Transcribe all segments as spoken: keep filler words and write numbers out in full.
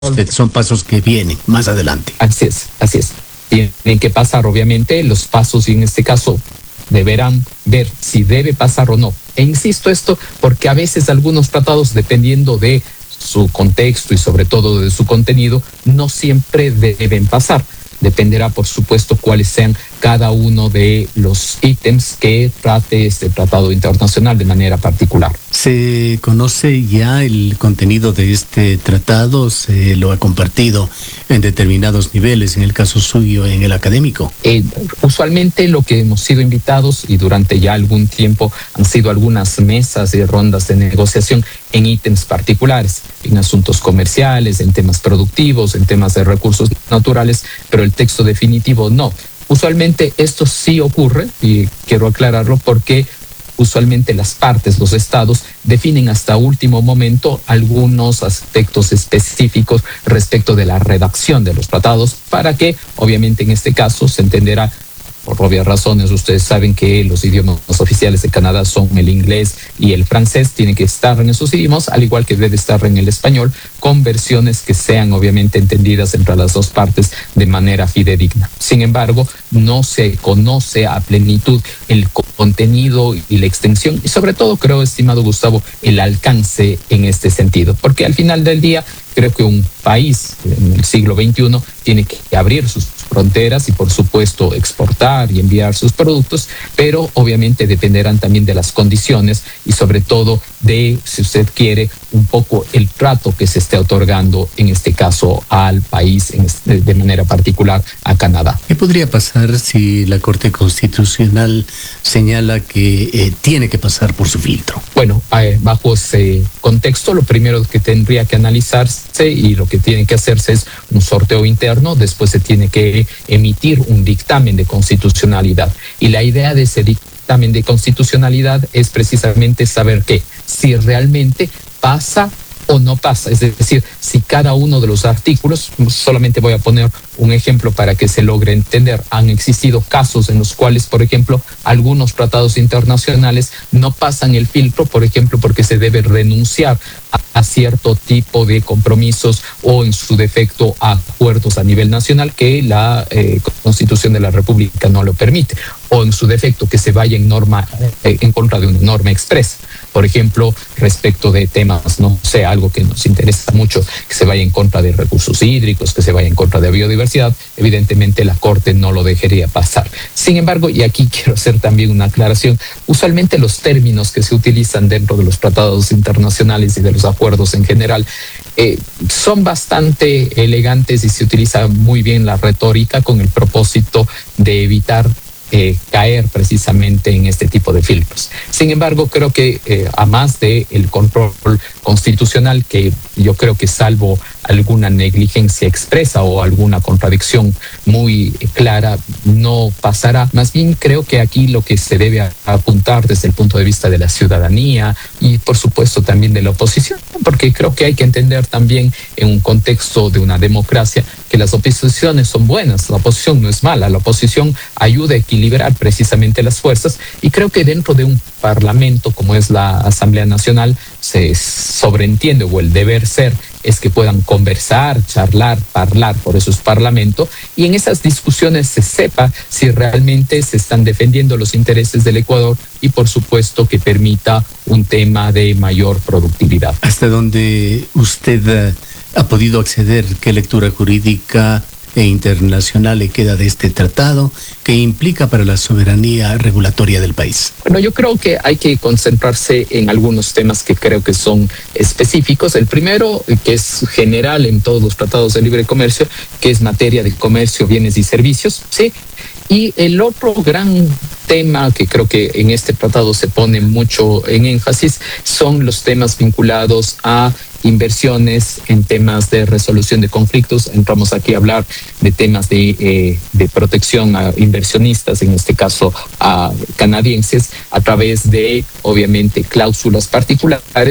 son pasos que vienen más adelante. Así es, así es. Tienen que pasar, obviamente, los pasos y en este caso deberán ver si debe pasar o no. E insisto esto porque a veces algunos tratados, dependiendo de su contexto y sobre todo de su contenido, no siempre deben pasar. Dependerá, por supuesto, cuáles sean cada uno de los ítems que trate este tratado internacional de manera particular. ¿Se conoce ya el contenido de este tratado? ¿Se lo ha compartido en determinados niveles, en el caso suyo, en el académico? Eh, usualmente lo que hemos sido invitados y durante ya algún tiempo han sido algunas mesas y rondas de negociación en ítems particulares, en asuntos comerciales, en temas productivos, en temas de recursos naturales, pero el texto definitivo no. Usualmente esto sí ocurre, y quiero aclararlo porque usualmente las partes, los estados, definen hasta último momento algunos aspectos específicos respecto de la redacción de los tratados para que, obviamente en este caso, se entenderá. Por obvias razones, ustedes saben que los idiomas oficiales de Canadá son el inglés y el francés, tienen que estar en esos idiomas, al igual que debe estar en el español, con versiones que sean obviamente entendidas entre las dos partes de manera fidedigna. Sin embargo, no se conoce a plenitud el contenido y la extensión, y sobre todo, creo, estimado Gustavo, el alcance en este sentido, porque al final del día, creo que un país en el siglo veintiuno tiene que abrir sus fronteras y, por supuesto, exportar y enviar sus productos, pero obviamente dependerán también de las condiciones y sobre todo de, si usted quiere, un poco el trato que se esté otorgando, en este caso, al país, en este, de manera particular a Canadá. ¿Qué podría pasar si la Corte Constitucional señala que eh, tiene que pasar por su filtro? Bueno, eh, bajo ese contexto, lo primero que tendría que analizarse y lo que tiene que hacerse es un sorteo interno, después se tiene que emitir un dictamen de constitucionalidad. Y la idea de ese dictamen de constitucionalidad es precisamente saber que si realmente pasa o no pasa, es decir, si cada uno de los artículos, solamente voy a poner un ejemplo para que se logre entender, han existido casos en los cuales, por ejemplo, algunos tratados internacionales no pasan el filtro, por ejemplo, porque se debe renunciar a, a cierto tipo de compromisos o, en su defecto, a acuerdos a nivel nacional que la eh, Constitución de la República no lo permite, o en su defecto que se vaya en norma eh, en contra de una norma expresa. Por ejemplo, respecto de temas, no sé, algo que nos interesa mucho, que se vaya en contra de recursos hídricos, que se vaya en contra de biodiversidad, evidentemente la Corte no lo dejaría pasar. Sin embargo, y aquí quiero hacer también una aclaración, usualmente los términos que se utilizan dentro de los tratados internacionales y de los acuerdos en general eh, son bastante elegantes y se utiliza muy bien la retórica con el propósito de evitar Eh, caer precisamente en este tipo de filtros. Sin embargo, creo que eh, a más de el control constitucional, que yo creo que salvo alguna negligencia expresa o alguna contradicción muy clara, no pasará. Más bien creo que aquí lo que se debe apuntar desde el punto de vista de la ciudadanía y, por supuesto, también de la oposición, porque creo que hay que entender también en un contexto de una democracia que las oposiciones son buenas, la oposición no es mala, la oposición ayuda a equilibrar precisamente las fuerzas, y creo que dentro de un parlamento como es la Asamblea Nacional se sobreentiende, o el deber ser es que puedan conversar, charlar, hablar, por eso es parlamento, y en esas discusiones se sepa si realmente se están defendiendo los intereses del Ecuador y, por supuesto, que permita un tema de mayor productividad. ¿Hasta dónde usted uh, ha podido acceder? ¿Qué lectura jurídica e internacional le queda de este tratado? ¿Qué implica para la soberanía regulatoria del país? Bueno, yo creo que hay que concentrarse en algunos temas que creo que son específicos. El primero, que es general en todos los tratados de libre comercio, que es materia de comercio, bienes y servicios, ¿sí? Y el otro gran tema que creo que en este tratado se pone mucho en énfasis son los temas vinculados a inversiones en temas de resolución de conflictos. Entramos aquí a hablar de temas de, eh, de protección a inversionistas, en este caso a canadienses, a través de, obviamente, cláusulas particulares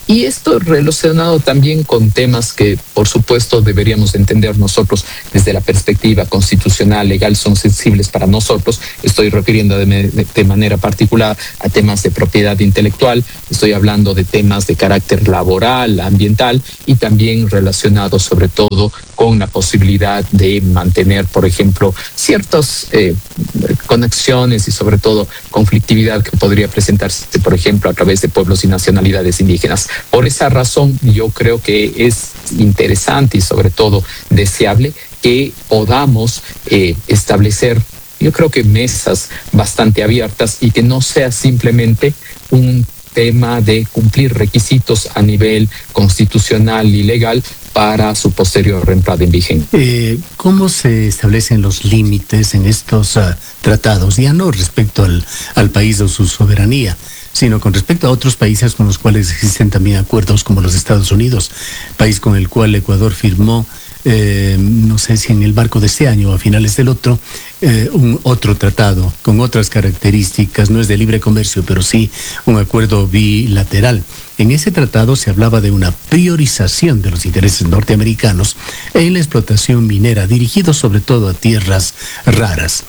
Y esto relacionado también con temas que, por supuesto, deberíamos entender nosotros desde la perspectiva constitucional, legal, son sensibles para nosotros. Estoy refiriendo de, de manera particular a temas de propiedad intelectual, estoy hablando de temas de carácter laboral, ambiental y también relacionados sobre todo con la posibilidad de mantener, por ejemplo, ciertas eh, conexiones y sobre todo conflictividad que podría presentarse, por ejemplo, a través de pueblos y nacionalidades indígenas. Por esa razón, yo creo que es interesante y sobre todo deseable que podamos eh, establecer, yo creo que mesas bastante abiertas y que no sea simplemente un tema de cumplir requisitos a nivel constitucional y legal para su posterior entrada en vigencia. Eh, ¿Cómo se establecen los límites en estos uh, tratados? Ya no respecto al, al país o su soberanía, sino con respecto a otros países con los cuales existen también acuerdos como los Estados Unidos, país con el cual Ecuador firmó, eh, no sé si en el marco de este año o a finales del otro, eh, un otro tratado con otras características, no es de libre comercio, pero sí un acuerdo bilateral. En ese tratado se hablaba de una priorización de los intereses norteamericanos en la explotación minera, dirigido sobre todo a tierras raras.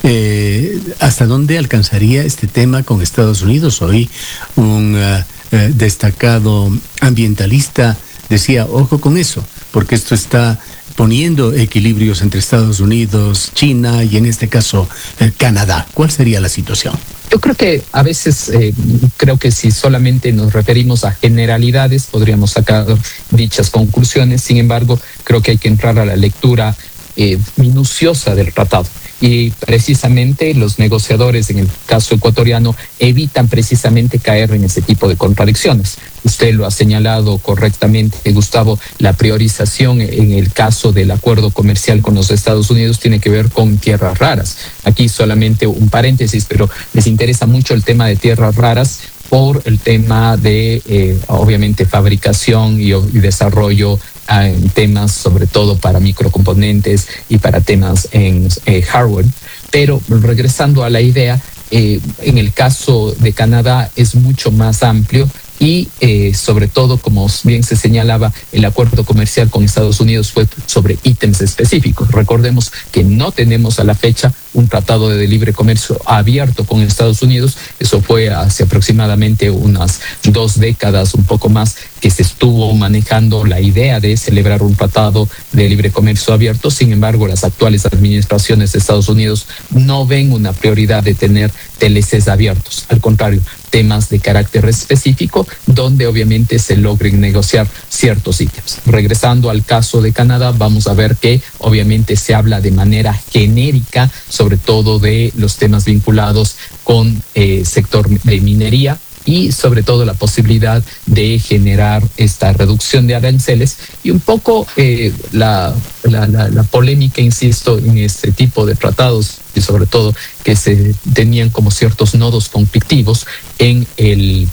Eh, ¿Hasta dónde alcanzaría este tema con Estados Unidos? Hoy un uh, uh, destacado ambientalista decía, ojo con eso, porque esto está poniendo equilibrios entre Estados Unidos, China y en este caso eh, Canadá. ¿Cuál sería la situación? Yo creo que a veces, eh, creo que si solamente nos referimos a generalidades, podríamos sacar dichas conclusiones. Sin embargo, creo que hay que entrar a la lectura eh, minuciosa del tratado. Y precisamente los negociadores, en el caso ecuatoriano, evitan precisamente caer en ese tipo de contradicciones. Usted lo ha señalado correctamente, Gustavo, la priorización en el caso del acuerdo comercial con los Estados Unidos tiene que ver con tierras raras. Aquí solamente un paréntesis, pero les interesa mucho el tema de tierras raras por el tema de, eh, obviamente, fabricación y, y desarrollo en temas sobre todo para microcomponentes y para temas en eh, hardware. Pero regresando a la idea, eh, en el caso de Canadá es mucho más amplio y eh, sobre todo, como bien se señalaba, el acuerdo comercial con Estados Unidos fue sobre ítems específicos. Recordemos que no tenemos a la fecha un tratado de libre comercio abierto con Estados Unidos. Eso fue hace aproximadamente unas dos décadas, un poco más, que se estuvo manejando la idea de celebrar un tratado de libre comercio abierto. Sin embargo, las actuales administraciones de Estados Unidos no ven una prioridad de tener T L Cs abiertos. Al contrario, temas de carácter específico donde obviamente se logren negociar ciertos ítems. Regresando al caso de Canadá, vamos a ver que obviamente se habla de manera genérica, sobre todo de los temas vinculados con eh, sector de minería y sobre todo la posibilidad de generar esta reducción de aranceles y un poco eh, la, la, la, la polémica, insisto, en este tipo de tratados y sobre todo que se tenían como ciertos nodos conflictivos en el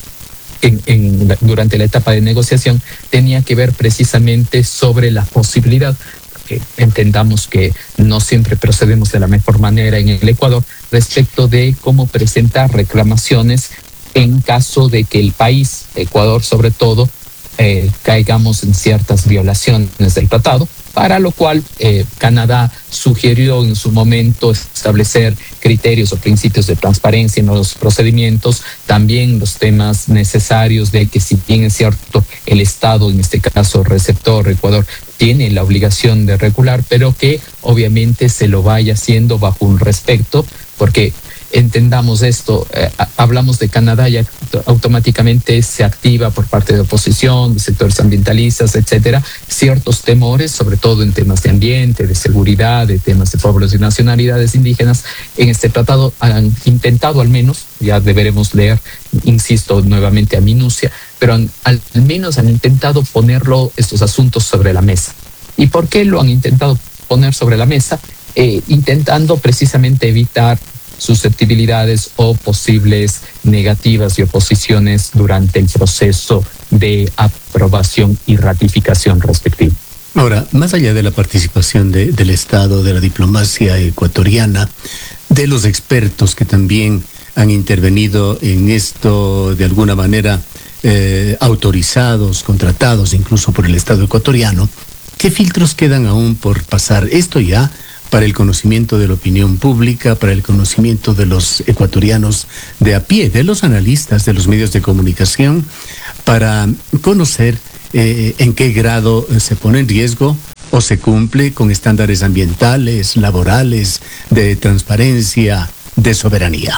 En, en, durante la etapa de negociación, tenía que ver precisamente sobre la posibilidad, que entendamos que no siempre procedemos de la mejor manera en el Ecuador, respecto de cómo presentar reclamaciones en caso de que el país, Ecuador sobre todo, eh, caigamos en ciertas violaciones del tratado, para lo cual eh, Canadá sugirió en su momento establecer criterios o principios de transparencia en los procedimientos, también los temas necesarios de que, si bien es cierto, el Estado, en este caso receptor, Ecuador, tiene la obligación de regular, pero que obviamente se lo vaya haciendo bajo un respeto, porque entendamos esto, eh, hablamos de Canadá y automáticamente se activa por parte de oposición, de sectores ambientalistas, etcétera, ciertos temores, sobre todo en temas de ambiente, de seguridad, de temas de pueblos y nacionalidades indígenas. En este tratado han intentado, al menos, ya deberemos leer, insisto nuevamente a minucia, pero han, al menos han intentado ponerlo, estos asuntos, sobre la mesa. ¿Y por qué lo han intentado poner sobre la mesa? Eh, intentando precisamente evitar susceptibilidades o posibles negativas y oposiciones durante el proceso de aprobación y ratificación respectivo. Ahora, más allá de la participación de, del Estado, de la diplomacia ecuatoriana, de los expertos que también han intervenido en esto de alguna manera eh, autorizados, contratados incluso por el Estado ecuatoriano, ¿qué filtros quedan aún por pasar? Esto ya para el conocimiento de la opinión pública, para el conocimiento de los ecuatorianos de a pie, de los analistas, de los medios de comunicación, para conocer eh, en qué grado se pone en riesgo o se cumple con estándares ambientales, laborales, de transparencia, de soberanía.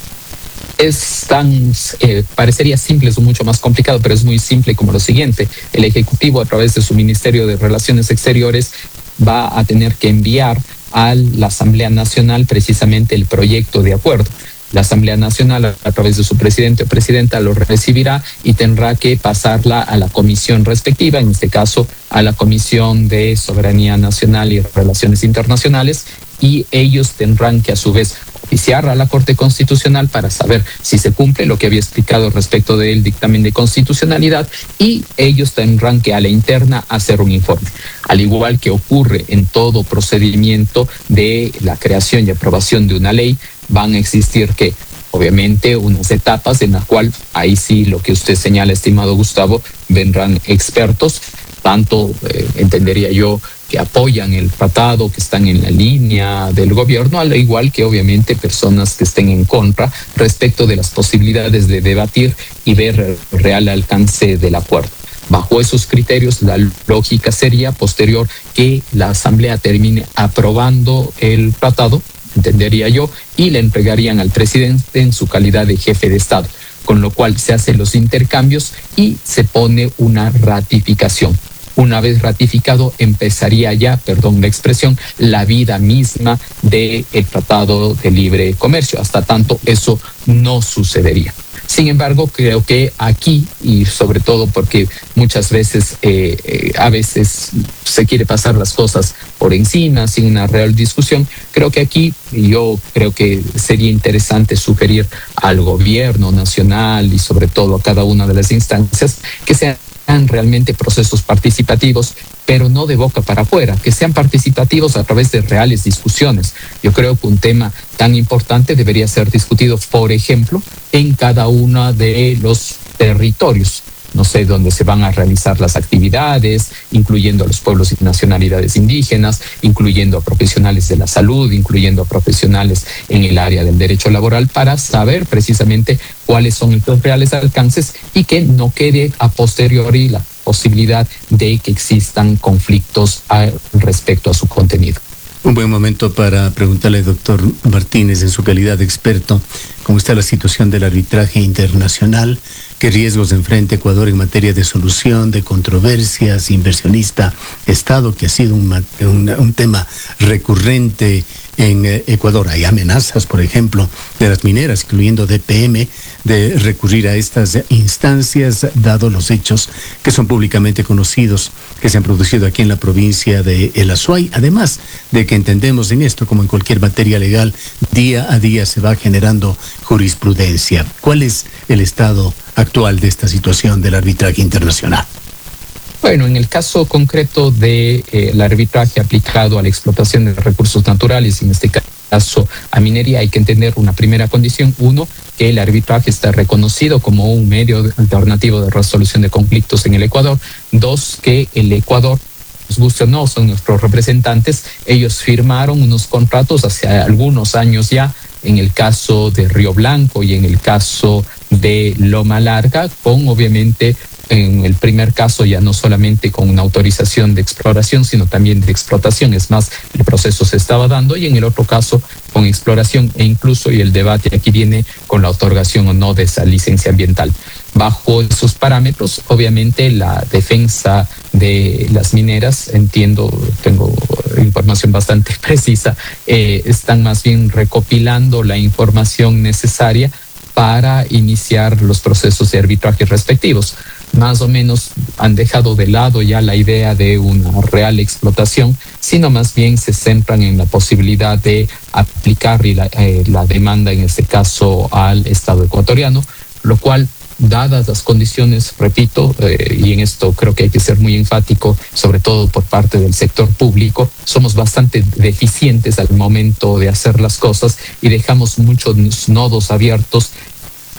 Es tan, eh, parecería simple, es mucho más complicado, pero es muy simple como lo siguiente. El Ejecutivo, a través de su Ministerio de Relaciones Exteriores, va a tener que enviar a la Asamblea Nacional precisamente el proyecto de acuerdo. La Asamblea Nacional, a través de su presidente o presidenta, lo recibirá y tendrá que pasarla a la comisión respectiva, en este caso a la Comisión de Soberanía Nacional y Relaciones Internacionales, y ellos tendrán que a su vez oficiar a la Corte Constitucional para saber si se cumple lo que había explicado respecto del dictamen de constitucionalidad, y ellos tendrán que a la interna hacer un informe. Al igual que ocurre en todo procedimiento de la creación y aprobación de una ley, van a existir que obviamente unas etapas en las cuales ahí sí lo que usted señala, estimado Gustavo, vendrán expertos, tanto eh, entendería yo que apoyan el tratado, que están en la línea del gobierno, al igual que obviamente personas que estén en contra respecto de las posibilidades de debatir y ver el real alcance del acuerdo. Bajo esos criterios, la lógica sería posterior que la Asamblea termine aprobando el tratado, entendería yo, y le entregarían al presidente en su calidad de jefe de Estado, con lo cual se hacen los intercambios y se pone una ratificación. Una vez ratificado, empezaría ya, perdón la expresión, la vida misma del Tratado de Libre Comercio. Hasta tanto eso no sucedería. Sin embargo, creo que aquí, y sobre todo porque muchas veces, eh, eh, a veces se quiere pasar las cosas por encima, sin una real discusión, creo que aquí yo creo que sería interesante sugerir al gobierno nacional y sobre todo a cada una de las instancias que sean realmente procesos participativos, pero no de boca para afuera, que sean participativos a través de reales discusiones. Yo creo que un tema tan importante debería ser discutido, por ejemplo, en cada uno de los territorios. No sé, dónde se van a realizar las actividades, incluyendo a los pueblos y nacionalidades indígenas, incluyendo a profesionales de la salud, incluyendo a profesionales en el área del derecho laboral, para saber precisamente cuáles son los reales alcances y que no quede a posteriori la posibilidad de que existan conflictos a, respecto a su contenido. Un buen momento para preguntarle, doctor Martínez, en su calidad de experto, ¿cómo está la situación del arbitraje internacional? ¿Qué riesgos enfrenta Ecuador en materia de solución, de controversias, inversionista, Estado, que ha sido un, un, un tema recurrente en eh, Ecuador? Hay amenazas, por ejemplo, de las mineras, incluyendo D P M, de recurrir a estas instancias, dado los hechos que son públicamente conocidos, que se han producido aquí en la provincia de El Azuay, además de que entendemos en esto, como en cualquier materia legal, día a día se va generando jurisprudencia. ¿Cuál es el estado actual de esta situación del arbitraje internacional? Bueno, en el caso concreto del de, eh, arbitraje aplicado a la explotación de recursos naturales, en este caso a minería, hay que entender una primera condición. Uno, que el arbitraje está reconocido como un medio alternativo de resolución de conflictos en el Ecuador. Dos, que el Ecuador, nos guste o no, son nuestros representantes. Ellos firmaron unos contratos hace algunos años ya, en el caso de Río Blanco y en el caso de Loma Larga, con obviamente en el primer caso ya no solamente con una autorización de exploración, sino también de explotación. Es más, el proceso se estaba dando, y en el otro caso con exploración, e incluso, y el debate aquí viene con la otorgación o no de esa licencia ambiental. Bajo esos parámetros, obviamente la defensa de las mineras, entiendo, tengo información bastante precisa, eh, están más bien recopilando la información necesaria para iniciar los procesos de arbitraje respectivos. Más o menos han dejado de lado ya la idea de una real explotación, sino más bien se centran en la posibilidad de aplicar la, eh, la demanda, en este caso, al Estado ecuatoriano, lo cual, dadas las condiciones, repito, eh, y en esto creo que hay que ser muy enfático, sobre todo por parte del sector público, somos bastante deficientes al momento de hacer las cosas y dejamos muchos nodos abiertos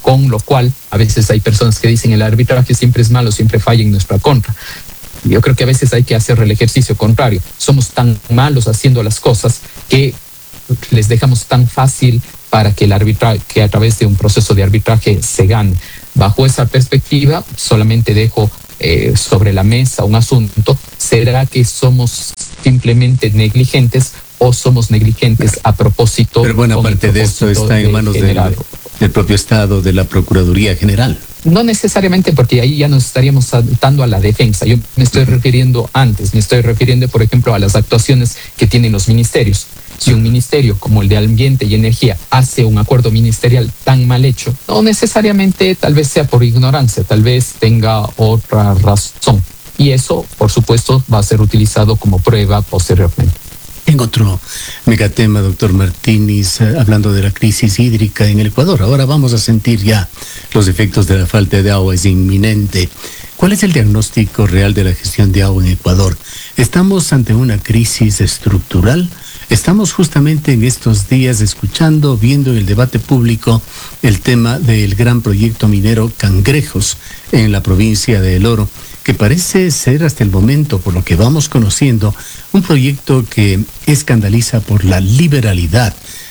con lo cual a veces hay personas que dicen el arbitraje siempre es malo, siempre falla en nuestra contra. Yo creo que a veces hay que hacer el ejercicio contrario. Somos tan malos haciendo las cosas que les dejamos tan fácil para que el arbitraje, que a través de un proceso de arbitraje se gane. Bajo esa perspectiva, solamente dejo eh, sobre la mesa un asunto. ¿Será que somos simplemente negligentes o somos negligentes a propósito? Pero buena parte de esto está en manos del, del propio Estado, de la Procuraduría General. No necesariamente, porque ahí ya nos estaríamos saltando a la defensa. Yo me estoy refiriendo antes, me estoy refiriendo, por ejemplo, a las actuaciones que tienen los ministerios. Si un ministerio como el de Ambiente y Energía hace un acuerdo ministerial tan mal hecho, no necesariamente tal vez sea por ignorancia, tal vez tenga otra razón. Y eso, por supuesto, va a ser utilizado como prueba posteriormente. En otro megatema, doctor Martínez, eh, hablando de la crisis hídrica en el Ecuador. Ahora vamos a sentir ya los efectos de la falta de agua, es inminente. ¿Cuál es el diagnóstico real de la gestión de agua en Ecuador? ¿Estamos ante una crisis estructural? Estamos justamente en estos días escuchando, viendo en el debate público el tema del gran proyecto minero Cangrejos en la provincia de El Oro, que parece ser hasta el momento, por lo que vamos conociendo, un proyecto que escandaliza por la liberalidad,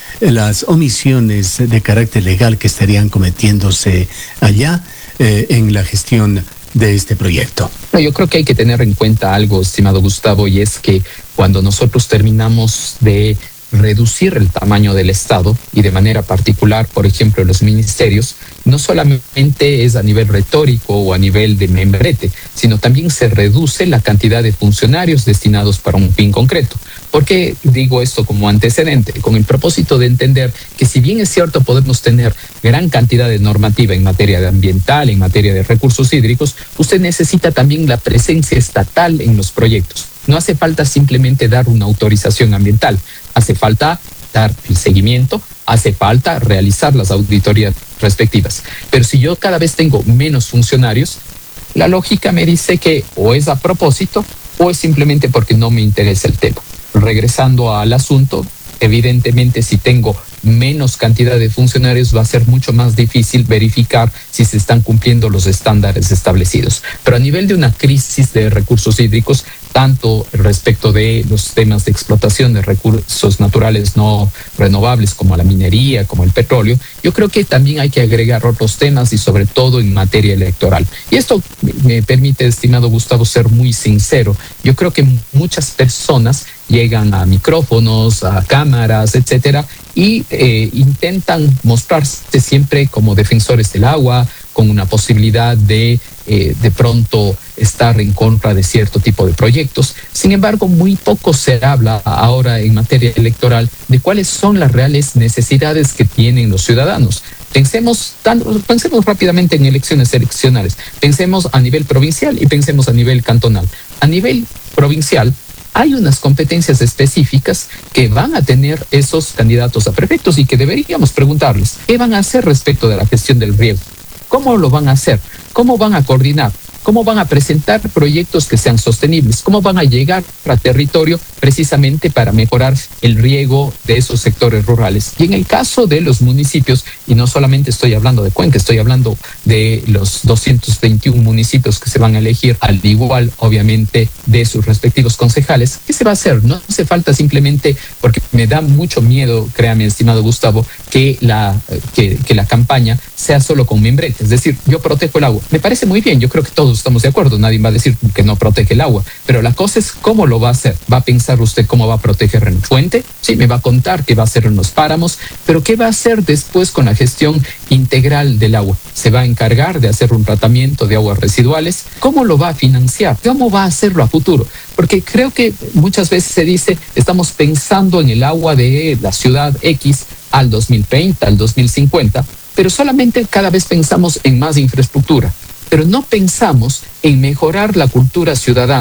las omisiones de carácter legal que estarían cometiéndose allá eh, en la gestión de este proyecto. Yo creo que hay que tener en cuenta algo, estimado Gustavo, y es que cuando nosotros terminamos de reducir el tamaño del Estado y de manera particular, por ejemplo, los ministerios, no solamente es a nivel retórico o a nivel de membrete, sino también se reduce la cantidad de funcionarios destinados para un fin concreto. ¿Por qué digo esto como antecedente? Con el propósito de entender que si bien es cierto podemos tener gran cantidad de normativa en materia de ambiental, en materia de recursos hídricos, usted necesita también la presencia estatal en los proyectos. No hace falta simplemente dar una autorización ambiental, hace falta dar el seguimiento, hace falta realizar las auditorías respectivas. Pero si yo cada vez tengo menos funcionarios, la lógica me dice que o es a propósito o es simplemente porque no me interesa el tema. Regresando al asunto, evidentemente si tengo menos cantidad de funcionarios va a ser mucho más difícil verificar si se están cumpliendo los estándares establecidos. Pero a nivel de una crisis de recursos hídricos, tanto respecto de los temas de explotación de recursos naturales no renovables como la minería, como el petróleo, yo creo que también hay que agregar otros temas y sobre todo en materia electoral. Y esto me permite, estimado Gustavo, ser muy sincero. Yo creo que muchas personas llegan a micrófonos, a cámaras, etcétera, y eh, intentan mostrarse siempre como defensores del agua, con una posibilidad de eh, de pronto estar en contra de cierto tipo de proyectos. Sin embargo, muy poco se habla ahora en materia electoral de cuáles son las reales necesidades que tienen los ciudadanos. Pensemos, tanto, pensemos rápidamente en elecciones eleccionales, pensemos a nivel provincial y pensemos a nivel cantonal. A nivel provincial, hay unas competencias específicas que van a tener esos candidatos a prefectos y que deberíamos preguntarles qué van a hacer respecto de la gestión del riego. ¿Cómo lo van a hacer? ¿Cómo van a coordinar? ¿Cómo van a presentar proyectos que sean sostenibles? ¿Cómo van a llegar a territorio precisamente para mejorar el riego de esos sectores rurales? Y en el caso de los municipios, y no solamente estoy hablando de Cuenca, estoy hablando de los doscientos veintiún municipios que se van a elegir, al igual, obviamente, de sus respectivos concejales, ¿qué se va a hacer? No hace falta simplemente, porque me da mucho miedo, créame, estimado Gustavo, que la, que, que la campaña sea solo con membrete. Es decir, yo protejo el agua. Me parece muy bien, yo creo que todos estamos de acuerdo, nadie va a decir que no protege el agua, pero la cosa es cómo lo va a hacer. ¿Va a pensar usted cómo va a proteger en fuente? Sí, me va a contar qué va a hacer en los páramos, pero ¿qué va a hacer después con la gestión integral del agua? ¿Se va a encargar de hacer un tratamiento de aguas residuales? ¿Cómo lo va a financiar? ¿Cómo va a hacerlo a futuro? Porque creo que muchas veces se dice, estamos pensando en el agua de la ciudad X al dos mil veinte, al dos mil cincuenta, pero solamente cada vez pensamos en más infraestructura. Pero no pensamos en mejorar la cultura ciudadana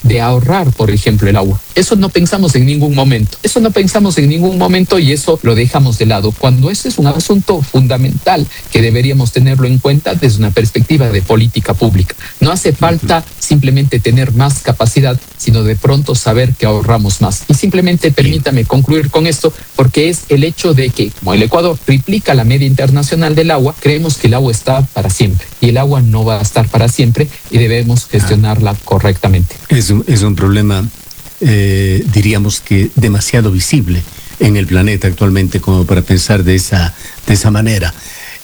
de ahorrar, por ejemplo, el agua. Eso no pensamos en ningún momento. Eso no pensamos en ningún momento y eso lo dejamos de lado. Cuando ese es un asunto fundamental que deberíamos tenerlo en cuenta desde una perspectiva de política pública. No hace falta simplemente tener más capacidad, sino de pronto saber que ahorramos más. Y simplemente permítame concluir con esto, porque es el hecho de que, como el Ecuador triplica la media internacional del agua, creemos que el agua está para siempre. Y el agua no va a estar para siempre y debemos gestionarla ah. correctamente. Es un, es un problema, eh, diríamos que demasiado visible en el planeta actualmente como para pensar de esa, de esa manera.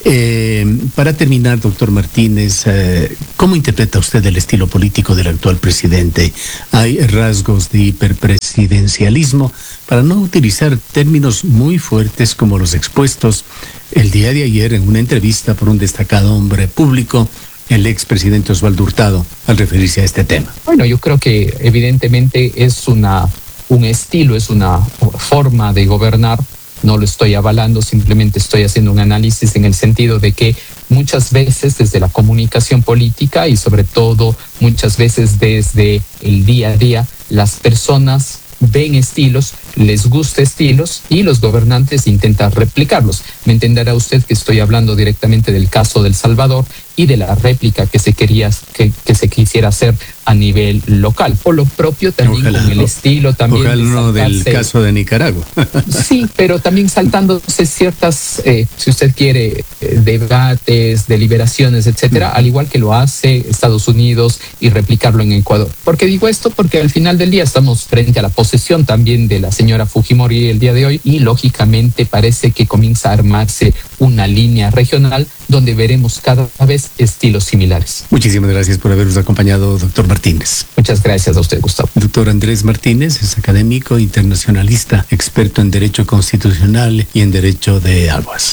Eh, para terminar, doctor Martínez, eh, ¿cómo interpreta usted el estilo político del actual presidente? ¿Hay rasgos de hiperpresidencialismo, para no utilizar términos muy fuertes como los expuestos el día de ayer en una entrevista por un destacado hombre público, el expresidente Osvaldo Hurtado, al referirse a este tema? Bueno, yo creo que evidentemente es una, un estilo, es una forma de gobernar. No lo estoy avalando, simplemente estoy haciendo un análisis en el sentido de que muchas veces desde la comunicación política y sobre todo muchas veces desde el día a día, las personas ven estilos, les gusta estilos y los gobernantes intentan replicarlos. Me entenderá usted que estoy hablando directamente del caso de El Salvador y de la réplica que se quería que, que se quisiera hacer a nivel local. O lo propio también ojalá, con el estilo también. Ojalá de no del caso de Nicaragua. Sí, pero también saltándose ciertas, eh, si usted quiere, eh, debates, deliberaciones, etcétera, al igual que lo hace Estados Unidos y replicarlo en Ecuador. ¿Por qué digo esto? Porque al final del día estamos frente a la posesión también de la señora Fujimori el día de hoy y lógicamente parece que comienza a armarse una línea regional donde veremos cada vez estilos similares. Muchísimas gracias por habernos acompañado, doctor Martínez. Muchas gracias a usted, Gustavo. Doctor Andrés Martínez es académico, internacionalista, experto en Derecho Constitucional y en Derecho de Aguas.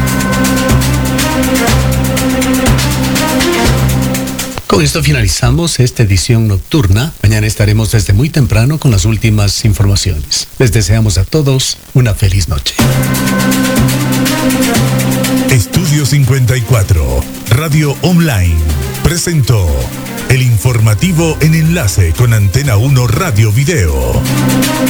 Con esto finalizamos esta edición nocturna. Mañana estaremos desde muy temprano con las últimas informaciones. Les deseamos a todos una feliz noche. Estudio cincuenta y cuatro, Radio Online, presentó el informativo en enlace con Antena uno Radio Video.